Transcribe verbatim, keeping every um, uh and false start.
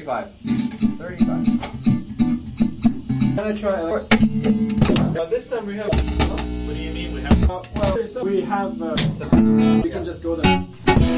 thirty-five. thirty-five. Can I try? Of course. But this time we have. What do you mean we have? Uh, well, so we have. Uh, we can just go there.